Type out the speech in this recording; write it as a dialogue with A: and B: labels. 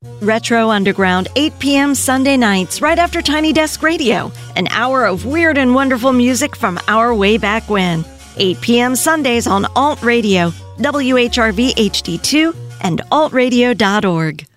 A: Retro Underground, 8 p.m. Sunday nights, right after Tiny Desk Radio. An hour of weird and wonderful music from our way back when. 8 p.m. Sundays on Alt Radio, WHRV HD2, and altradio.org.